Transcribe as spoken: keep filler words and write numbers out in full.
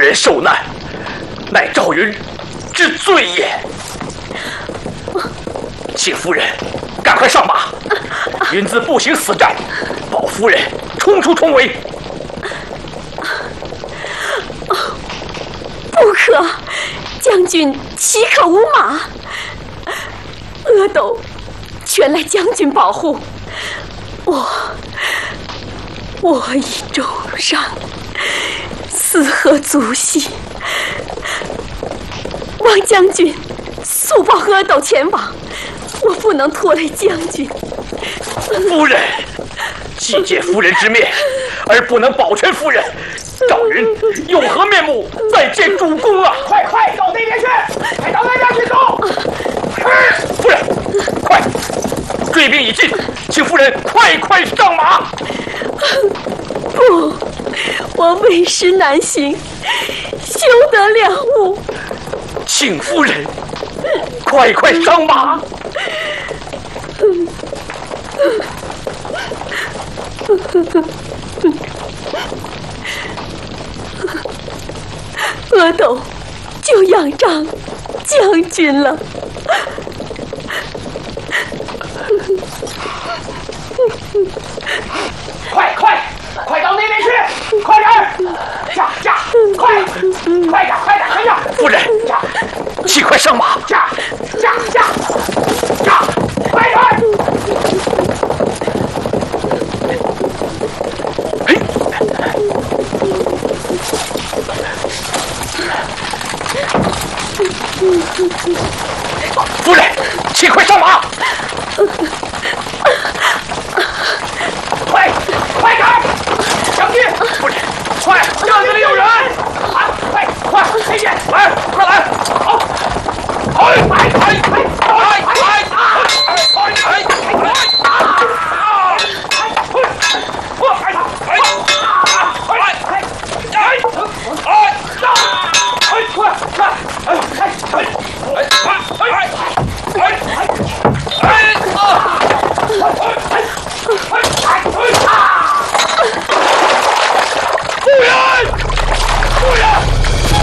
人受难，乃赵云之罪也。请夫人赶快上马，云自步行死战，保夫人冲出重围。 不可，将军岂可无马？阿斗全赖将军保护，我我已重伤，死何足惜？望将军速报阿斗前往，我不能拖累将军。 夫人，既借夫人之面，而不能保全夫人，赵云有何面目再见主公啊？快快到那边去，快到那边去走！夫人，快！追兵已近，请夫人快快上马。 不，我为师难行，休得两误。 请夫人快快上马。 阿斗就仰仗将军了。 快快快到那边去！快点！驾驾！快快点快点快点！夫人，驾！请快上马！驾驾驾驾！快点！嘿！夫人，请快上马！